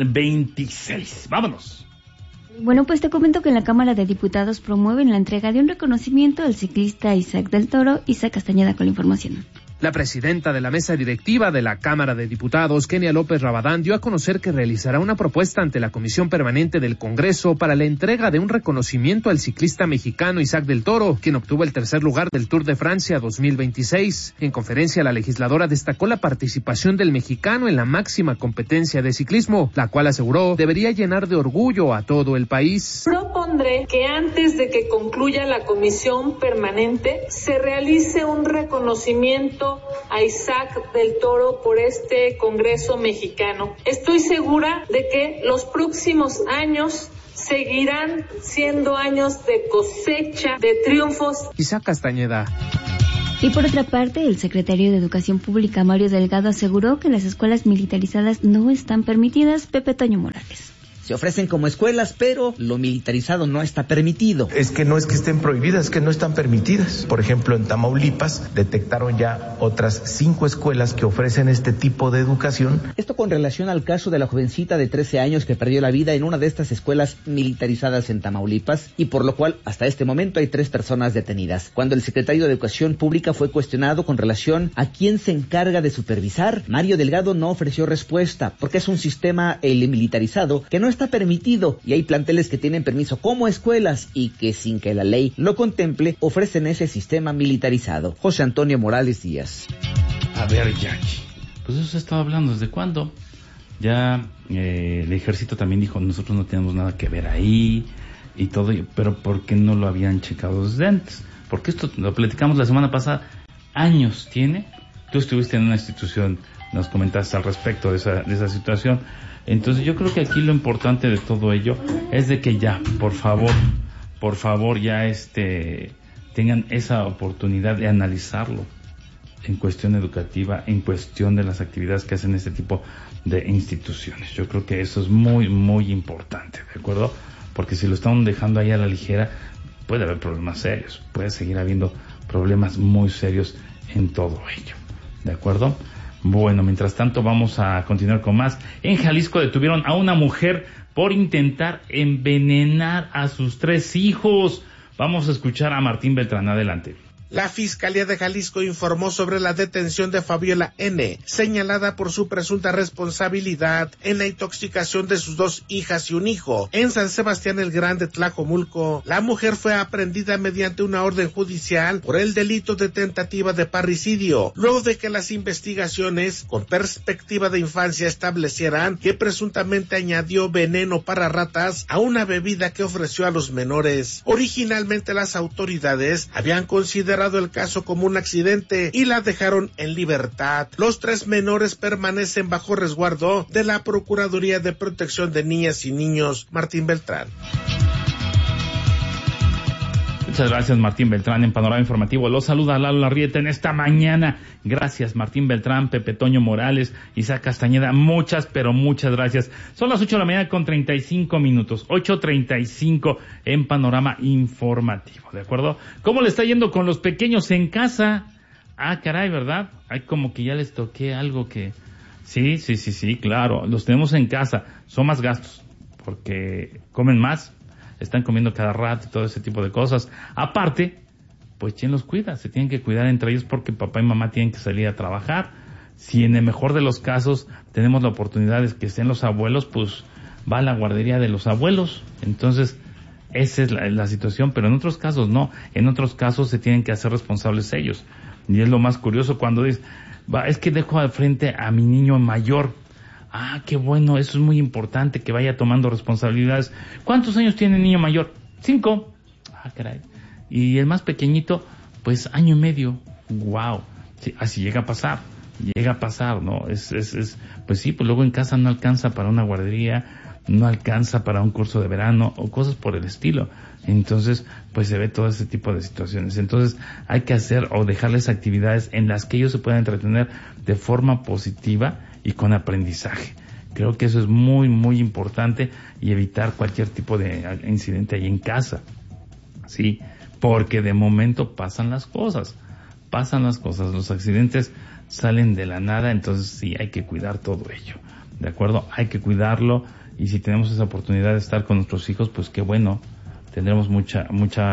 2026. Vámonos. Bueno, pues te comento que en la Cámara de Diputados promueven la entrega de un reconocimiento al ciclista Isaac del Toro. Isaac Castañeda con la información. La presidenta de la mesa directiva de la Cámara de Diputados, Kenia López Rabadán, dio a conocer que realizará una propuesta ante la Comisión Permanente del Congreso para la entrega de un reconocimiento al ciclista mexicano Isaac del Toro, quien obtuvo el tercer lugar del Tour de Francia 2026. En conferencia, la legisladora destacó la participación del mexicano en la máxima competencia de ciclismo, la cual aseguró debería llenar de orgullo a todo el país. Propondré que antes de que concluya la Comisión Permanente se realice un reconocimiento a Isaac del Toro por este Congreso mexicano. Estoy segura de que los próximos años seguirán siendo años de cosecha, de triunfos. Isaac Castañeda. Y por otra parte, el secretario de Educación Pública, Mario Delgado, aseguró que las escuelas militarizadas no están permitidas. Pepe Toño Morales. Se ofrecen como escuelas, pero lo militarizado no está permitido. Es que no es que estén prohibidas, es que no están permitidas. Por ejemplo, en Tamaulipas detectaron ya otras 5 escuelas que ofrecen este tipo de educación. Esto con relación al caso de la jovencita de 13 años que perdió la vida en una de estas escuelas militarizadas en Tamaulipas, y por lo cual hasta este momento hay 3 personas detenidas. Cuando el secretario de Educación Pública fue cuestionado con relación a quién se encarga de supervisar, Mario Delgado no ofreció respuesta, porque es un sistema militarizado que no está permitido, y hay planteles que tienen permiso como escuelas y que sin que la ley lo contemple ofrecen ese sistema militarizado. José Antonio Morales Díaz. A ver, Jackie, pues eso se estaba hablando ¿desde cuándo? Ya el ejército también dijo, nosotros no tenemos nada que ver ahí y todo, pero ¿por qué no lo habían checado desde antes? Porque esto lo platicamos la semana pasada, años tiene. Tú estuviste en una institución, nos comentaste al respecto de esa situación. Entonces yo creo que aquí lo importante de todo ello es de que ya, por favor ya tengan esa oportunidad de analizarlo en cuestión educativa, en cuestión de las actividades que hacen este tipo de instituciones. Yo creo que eso es muy, muy importante, ¿de acuerdo? Porque si lo están dejando ahí a la ligera, puede haber problemas serios, puede seguir habiendo problemas muy serios en todo ello. ¿De acuerdo? Bueno, mientras tanto vamos a continuar con más. En Jalisco detuvieron a una mujer por intentar envenenar a sus 3 hijos. Vamos a escuchar a Martín Beltrán. Adelante. La Fiscalía de Jalisco informó sobre la detención de Fabiola N., señalada por su presunta responsabilidad en la intoxicación de sus 2 hijas y un hijo en San Sebastián el Grande, Tlajomulco. La mujer fue aprehendida mediante una orden judicial por el delito de tentativa de parricidio, luego de que las investigaciones con perspectiva de infancia establecieran que presuntamente añadió veneno para ratas a una bebida que ofreció a los menores. Originalmente las autoridades habían considerado el caso como un accidente y la dejaron en libertad. Los 3 menores permanecen bajo resguardo de la Procuraduría de Protección de Niñas y Niños. Martín Beltrán. Muchas gracias, Martín Beltrán. En Panorama Informativo los saluda Lalo Larrieta en esta mañana. Gracias, Martín Beltrán, Pepe Toño Morales, Isaac Castañeda. Muchas, pero muchas gracias. Son las 8 de la mañana con 35 minutos. 8:35 en Panorama Informativo. ¿De acuerdo? ¿Cómo le está yendo con los pequeños en casa? Ah, caray, ¿verdad? Hay como que ya les toqué algo que... Sí, claro. Los tenemos en casa. Son más gastos porque comen más. Están comiendo cada rato y todo ese tipo de cosas. Aparte, pues ¿quién los cuida? Se tienen que cuidar entre ellos porque papá y mamá tienen que salir a trabajar. Si en el mejor de los casos tenemos la oportunidad de que estén los abuelos, pues va a la guardería de los abuelos. Entonces, esa es la situación, pero en otros casos no. En otros casos se tienen que hacer responsables ellos. Y es lo más curioso cuando dices, es que dejo al frente a mi niño mayor. Ah, qué bueno, eso es muy importante, que vaya tomando responsabilidades. ¿Cuántos años tiene el niño mayor? 5. Ah, caray. Y el más pequeñito, pues 1 año y medio. Wow. Sí, así llega a pasar, ¿no? Pues sí, pues luego en casa no alcanza para una guardería, no alcanza para un curso de verano o cosas por el estilo. Entonces, pues se ve todo ese tipo de situaciones. Entonces, hay que hacer o dejarles actividades en las que ellos se puedan entretener de forma positiva y con aprendizaje. Creo que eso es muy, muy importante y evitar cualquier tipo de incidente ahí en casa. Sí, porque de momento pasan las cosas, los accidentes salen de la nada, entonces sí hay que cuidar todo ello. ¿De acuerdo? Hay que cuidarlo y si tenemos esa oportunidad de estar con nuestros hijos, pues qué bueno, tendremos mucha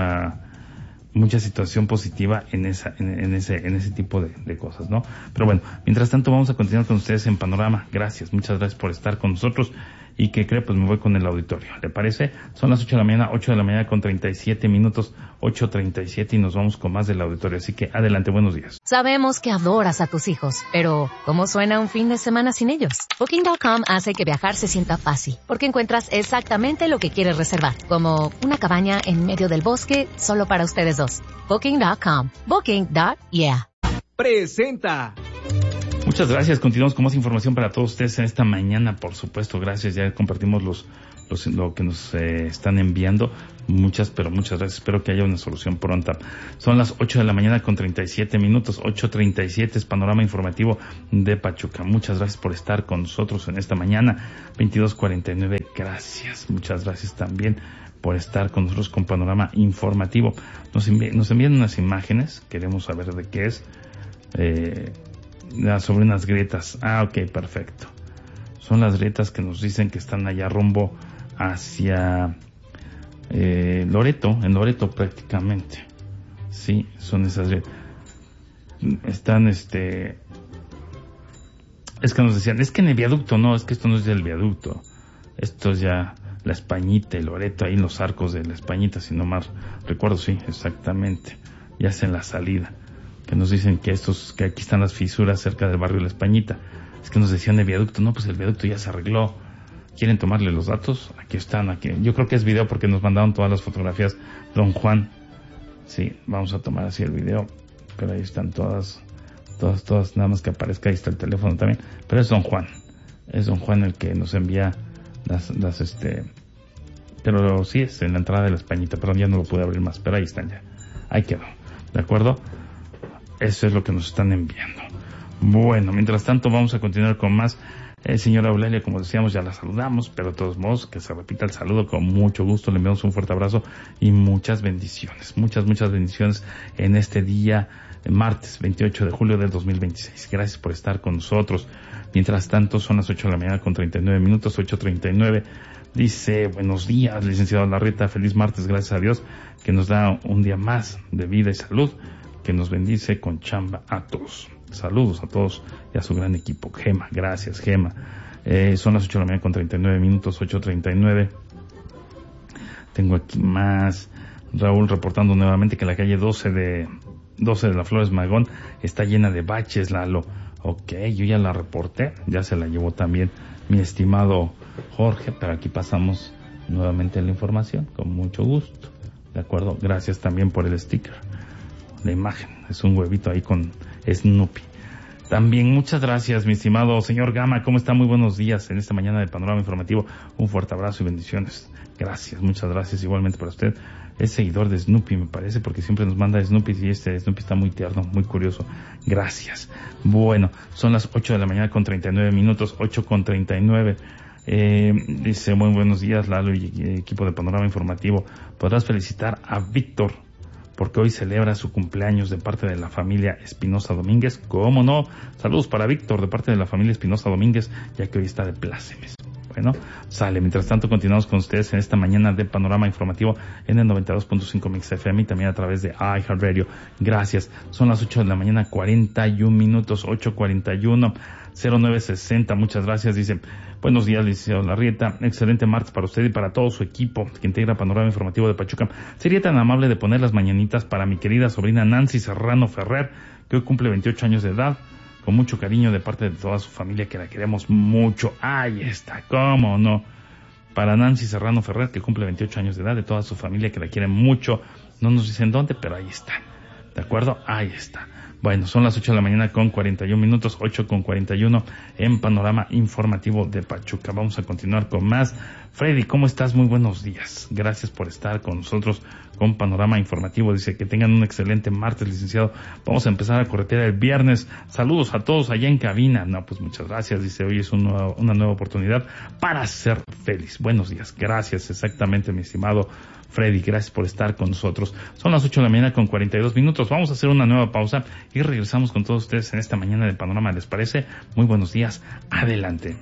situación positiva en ese tipo de cosas, ¿no? Pero bueno, mientras tanto vamos a continuar con ustedes en Panorama. Gracias, muchas gracias por estar con nosotros. ¿Y qué cree? Pues me voy con el auditorio. ¿Le parece? Son las 8 de la mañana, 8 de la mañana con 37 minutos, 8:37 y nos vamos con más del auditorio. Así que adelante, buenos días. Sabemos que adoras a tus hijos, pero ¿cómo suena un fin de semana sin ellos? Booking.com hace que viajar se sienta fácil, porque encuentras exactamente lo que quieres reservar, como una cabaña en medio del bosque solo para ustedes 2. Booking.com. Booking.yeah. Presenta. Muchas gracias. Continuamos con más información para todos ustedes en esta mañana, por supuesto. Gracias. Ya compartimos lo que nos están enviando. Muchas, pero muchas gracias. Espero que haya una solución pronta. Son las 8 de la mañana con 37 minutos. 8:37 es Panorama Informativo de Pachuca. Muchas gracias por estar con nosotros en esta mañana. 22:49. Gracias. Muchas gracias también por estar con nosotros con Panorama Informativo. Nos envían unas imágenes. Queremos saber de qué es. Sobre unas grietas. Ok, perfecto. Son las grietas que nos dicen que están allá rumbo hacia Loreto, en Loreto prácticamente. Sí, son esas grietas. Están es que nos decían, es que en el viaducto, no, es que esto no es del viaducto. Esto es ya la Españita y Loreto, ahí en los arcos de la Españita, si no más recuerdo, sí, exactamente. Ya es en la salida. Que nos dicen que aquí están las fisuras cerca del barrio La Españita. Es que nos decían el viaducto, no, pues el viaducto ya se arregló. ¿Quieren tomarle los datos? Aquí están, aquí. Yo creo que es video porque nos mandaron todas las fotografías. Don Juan. Sí, vamos a tomar así el video. Pero ahí están todas, nada más que aparezca, ahí está el teléfono también. Pero es Don Juan. Es Don Juan el que nos envía pero sí es en la entrada de La Españita. Perdón, ya no lo pude abrir más, pero ahí están ya. Ahí quedó. ¿De acuerdo? Eso es lo que nos están enviando. Bueno, mientras tanto vamos a continuar con más. Señora Eulalia, como decíamos, ya la saludamos, pero de todos modos, que se repita el saludo con mucho gusto. Le enviamos un fuerte abrazo y muchas bendiciones. Muchas bendiciones en este día, martes 28 de julio del 2026. Gracias por estar con nosotros. Mientras tanto, son las 8 de la mañana con 39 minutos, 8:39. Dice, buenos días, licenciado Larreta, feliz martes, gracias a Dios, que nos da un día más de vida y salud, que nos bendice con chamba a todos. Saludos a todos y a su gran equipo. Gema, gracias, Gema. Son las 8 de la mañana con 39 minutos, 8:39. Tengo aquí más. Raúl reportando nuevamente que la calle 12 de la Flores Magón está llena de baches, Lalo. Ok, yo ya la reporté, ya se la llevó también mi estimado Jorge, pero aquí pasamos nuevamente la información, con mucho gusto. De acuerdo, gracias también por el sticker. La imagen, es un huevito ahí con Snoopy. También muchas gracias, mi estimado señor Gama. ¿Cómo está? Muy buenos días en esta mañana de Panorama Informativo. Un fuerte abrazo y bendiciones. Gracias, muchas gracias igualmente para usted. Es seguidor de Snoopy, me parece, porque siempre nos manda Snoopy y este Snoopy está muy tierno, muy curioso. Gracias. Bueno, son las 8 de la mañana con 39 minutos, 8:39. Dice, muy buenos días, Lalo y equipo de Panorama Informativo. ¿Podrás felicitar a Víctor porque hoy celebra su cumpleaños de parte de la familia Espinosa Domínguez? ¿Cómo no? Saludos para Víctor de parte de la familia Espinosa Domínguez, ya que hoy está de plácemes. Bueno, sale. Mientras tanto, continuamos con ustedes en esta mañana de Panorama Informativo en el 92.5 Mix FM y también a través de iHeartRadio. Gracias. Son las 8 de la mañana, 41 minutos, 8:41, 0960. Muchas gracias. Dice, buenos días, licenciado Larrieta. Excelente martes para usted y para todo su equipo que integra Panorama Informativo de Pachuca. Sería tan amable de poner las mañanitas para mi querida sobrina Nancy Serrano Ferrer, que hoy cumple 28 años de edad. Con mucho cariño de parte de toda su familia, que la queremos mucho. Ahí está, cómo no. Para Nancy Serrano Ferrer, que cumple 28 años de edad, de toda su familia, que la quiere mucho. No nos dicen dónde, pero ahí está. ¿De acuerdo? Ahí está. Bueno, son las 8 de la mañana con 41 minutos, 8:41 en Panorama Informativo de Pachuca. Vamos a continuar con más. Freddy, ¿cómo estás? Muy buenos días. Gracias por estar con nosotros con Panorama Informativo. Dice que tengan un excelente martes, licenciado. Vamos a empezar a corretear el viernes. Saludos a todos allá en cabina. No, pues muchas gracias. Dice, hoy es una nueva oportunidad para ser feliz. Buenos días. Gracias, exactamente, mi estimado Freddy, gracias por estar con nosotros. Son las 8 de la mañana con 42 minutos. Vamos a hacer una nueva pausa y regresamos con todos ustedes en esta mañana de Panorama. ¿Les parece? Muy buenos días. Adelante.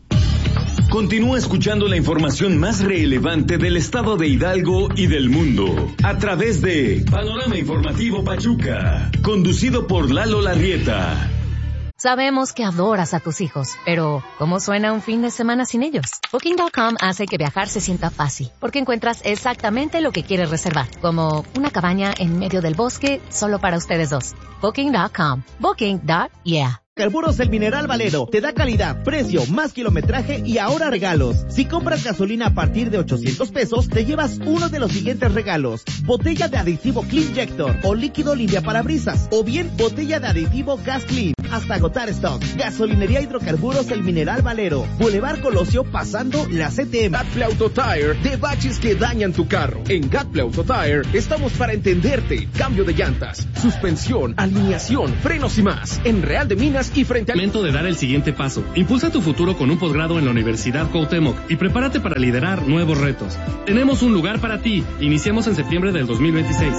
Continúa escuchando la información más relevante del estado de Hidalgo y del mundo a través de Panorama Informativo Pachuca, conducido por Lalo Larrieta. Sabemos que adoras a tus hijos, pero ¿cómo suena un fin de semana sin ellos? Booking.com hace que viajar se sienta fácil, porque encuentras exactamente lo que quieres reservar, como una cabaña en medio del bosque solo para ustedes dos. Booking.com. Booking.yeah. Carburos El Mineral Valero te da calidad, precio, más kilometraje y ahora regalos. Si compras gasolina a partir de 800 pesos, te llevas uno de los siguientes regalos: botella de aditivo Cleanjector o líquido limpia parabrisas, o bien botella de aditivo Gas Clean. Hasta agotar stock. Gasolinería Hidrocarburos El Mineral Valero, Boulevard Colosio pasando la CTM. Gatple Auto Tire, de baches que dañan tu carro. En Gatple Auto Tire estamos para entenderte. Cambio de llantas, suspensión, alineación, frenos y más. En Real de Minas y frente al momento de dar el siguiente paso. Impulsa tu futuro con un posgrado en la Universidad Cuauhtémoc y prepárate para liderar nuevos retos. Tenemos un lugar para ti. Iniciamos en septiembre del 2026.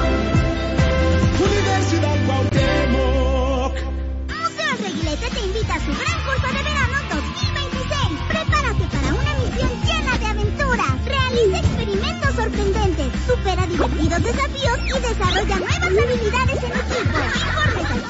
Universidad Cuauhtémoc. Museo Reguilete te invita a su gran curso de verano 2026. Prepárate para una misión llena de aventuras. Realiza experimentos sorprendentes, supera divertidos desafíos y desarrolla nuevas habilidades en equipo. Informes al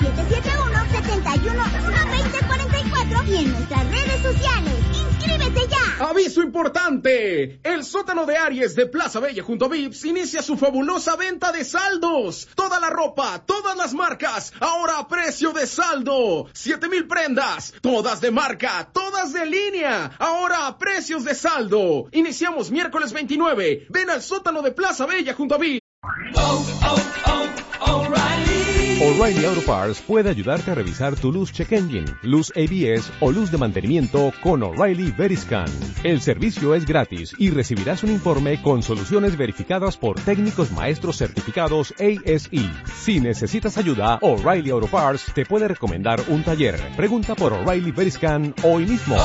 771-71-2044 y en nuestras redes sociales. ¡Inscríbete ya! ¡Aviso importante! El sótano de Aries de Plaza Bella junto a Vips inicia su fabulosa venta de saldos. Toda la ropa, todas las marcas, ahora a precio de saldo. 7,000 prendas, todas de marca, todas de línea, ahora a precios de saldo. Iniciamos miércoles 29. Ven al sótano de Plaza Bella junto a Vips. O'Reilly Auto Parts puede ayudarte a revisar tu luz check engine, luz ABS o luz de mantenimiento con O'Reilly Veriscan. El servicio es gratis y recibirás un informe con soluciones verificadas por técnicos maestros certificados ASE. Si necesitas ayuda, O'Reilly Auto Parts te puede recomendar un taller. Pregunta por O'Reilly Veriscan hoy mismo.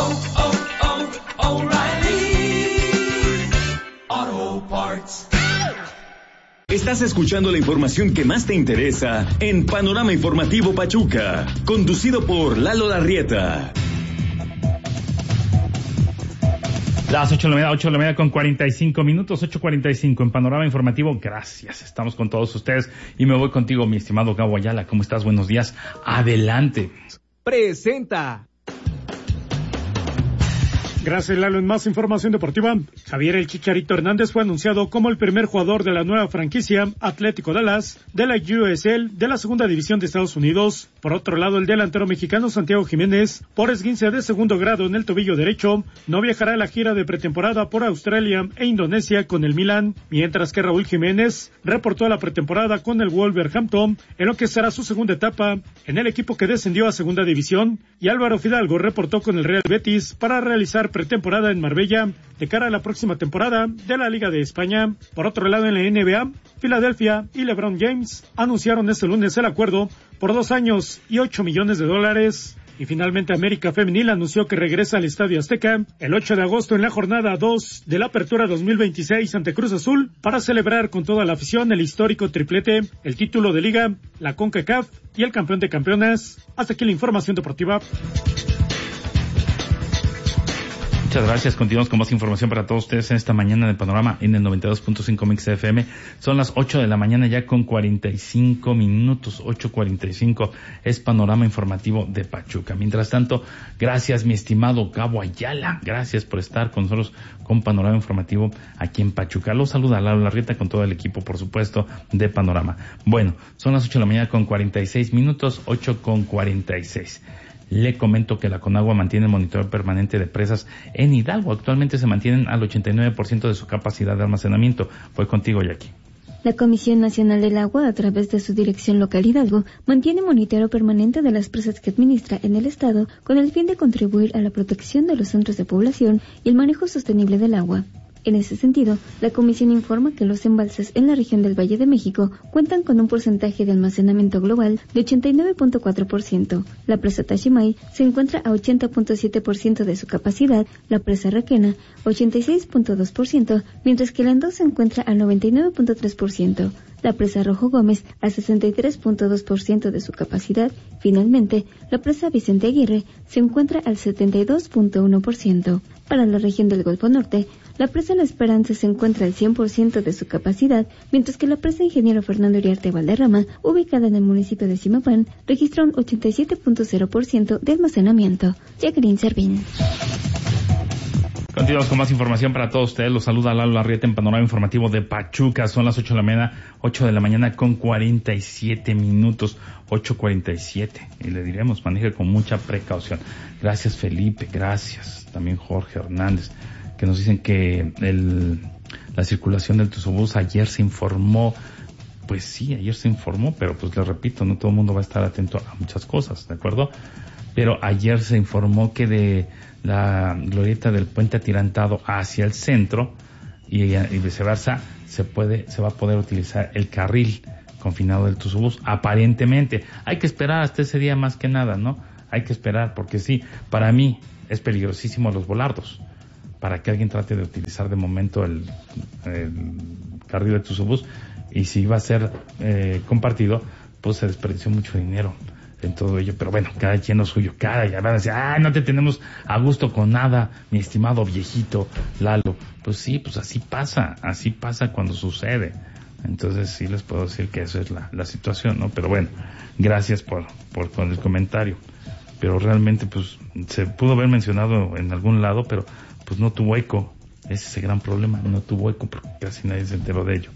O'Reilly Auto Parts. Estás escuchando la información que más te interesa en Panorama Informativo Pachuca, conducido por Lalo Larrieta. Las 8 de la mañana con 45 minutos, 8:45 en Panorama Informativo. Gracias, estamos con todos ustedes y me voy contigo, mi estimado Gabo Ayala. ¿Cómo estás? Buenos días. Adelante. Presenta. Gracias, Lalo. En más información deportiva, Javier El Chicharito Hernández fue anunciado como el primer jugador de la nueva franquicia Atlético Dallas de la USL de la segunda división de Estados Unidos. Por otro lado, el delantero mexicano Santiago Jiménez, por esguince de segundo grado en el tobillo derecho, no viajará a la gira de pretemporada por Australia e Indonesia con el Milan, mientras que Raúl Jiménez reportó a la pretemporada con el Wolverhampton, en lo que será su segunda etapa en el equipo que descendió a segunda división, y Álvaro Fidalgo reportó con el Real Betis para realizar pretemporada en Marbella de cara a la próxima temporada de la Liga de España. Por otro lado, en la NBA, Filadelfia y LeBron James anunciaron este lunes el acuerdo por 2 años y $8 millones. Y finalmente, América Femenil anunció que regresa al Estadio Azteca el 8 de agosto en la jornada 2 de la Apertura 2026 ante Cruz Azul para celebrar con toda la afición el histórico triplete, el título de Liga, la CONCACAF y el campeón de campeonas. Hasta aquí la información deportiva. Muchas gracias. Continuamos con más información para todos ustedes en esta mañana de Panorama en el 92.5 Mix FM. Son las 8 de la mañana ya con 45 minutos, 8:45 es Panorama Informativo de Pachuca. Mientras tanto, gracias mi estimado Gabo Ayala. Gracias por estar con nosotros con Panorama Informativo aquí en Pachuca. Los saluda Lalo Larrieta con todo el equipo, por supuesto, de Panorama. Bueno, son las 8 de la mañana con 46 minutos, 8:46. Le comento que la Conagua mantiene el monitoreo permanente de presas en Hidalgo. Actualmente se mantienen al 89% de su capacidad de almacenamiento. Voy contigo, Jackie. La Comisión Nacional del Agua, a través de su Dirección Local Hidalgo, mantiene monitoreo permanente de las presas que administra en el Estado con el fin de contribuir a la protección de los centros de población y el manejo sostenible del agua. En ese sentido, la Comisión informa que los embalses en la región del Valle de México cuentan con un porcentaje de almacenamiento global de 89.4%. La presa Tachimay se encuentra a 80.7% de su capacidad, la presa Requena 86.2%, mientras que la Endó se encuentra al 99.3%. La presa Rojo Gómez a 63.2% de su capacidad. Finalmente, la presa Vicente Aguirre se encuentra al 72.1%. Para la región del Golfo Norte, la presa La Esperanza se encuentra al 100% de su capacidad, mientras que la presa Ingeniero Fernando Uriarte Valderrama, ubicada en el municipio de Zimapán, registra un 87.0% de almacenamiento. Jacqueline Servín. Continuamos con más información para todos ustedes. Los saluda Lalo Larrieta en Panorama Informativo de Pachuca. Son las 8 de la mañana con 47 minutos, 8:47. Y le diremos, maneje con mucha precaución. Gracias, Felipe. Gracias. También Jorge Hernández, que nos dicen que la circulación del Tuzobús ayer se informó. Pues sí, ayer se informó, pero pues les repito, no todo el mundo va a estar atento a muchas cosas, ¿de acuerdo? Pero ayer se informó que de la glorieta del Puente Atirantado hacia el centro y viceversa se va a poder utilizar el carril confinado del Tuzobús, aparentemente. Hay que esperar hasta ese día más que nada, ¿no? Hay que esperar, porque sí, para mí es peligrosísimo los volardos. Para que alguien trate de utilizar de momento el carril de Tuzobús, y si va a ser compartido, pues se desperdició mucho dinero en todo ello. Pero bueno, cada quien lo suyo, ya van a decir, no te tenemos a gusto con nada, mi estimado viejito Lalo. Pues sí, pues así pasa cuando sucede. Entonces sí les puedo decir que eso es la situación, ¿no? Pero bueno, gracias por el comentario. Pero realmente pues se pudo haber mencionado en algún lado, pero pues no tuvo eco. Ese es el gran problema, no tuvo eco porque casi nadie se enteró de ello.